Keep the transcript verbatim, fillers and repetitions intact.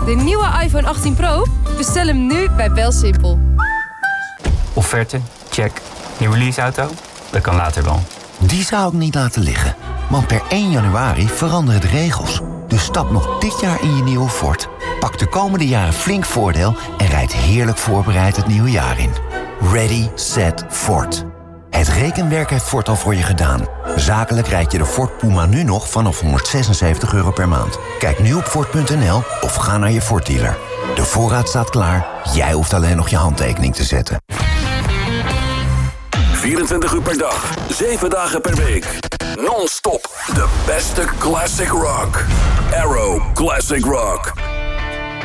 De nieuwe iPhone achttien Pro? Bestel hem nu bij BelSimpel. Offerte? Check. Nieuwe leaseauto? Dat kan later wel. Die zou ik niet laten liggen. Want per één januari veranderen de regels. Dus stap nog dit jaar in je nieuwe Ford. Pak de komende jaren flink voordeel en rijd heerlijk voorbereid het nieuwe jaar in. Ready, set, Ford. Het rekenwerk heeft Ford al voor je gedaan. Zakelijk rijd je de Ford Puma nu nog vanaf honderdzesenzeventig euro per maand. Kijk nu op Ford punt n l of ga naar je Ford dealer. De voorraad staat klaar. Jij hoeft alleen nog je handtekening te zetten. vierentwintig uur per dag, zeven dagen per week. Non-stop, de beste classic rock. Arrow Classic Rock.